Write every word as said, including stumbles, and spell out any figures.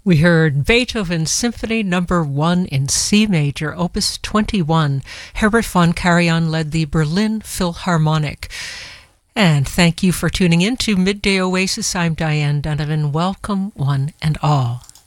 We heard Beethoven's Symphony Number one in C major, Opus twenty-one. Herbert von Karajan led the Berlin Philharmonic. And thank you for tuning in to Midday Oasis. I'm Diane Donovan. Welcome, one and all.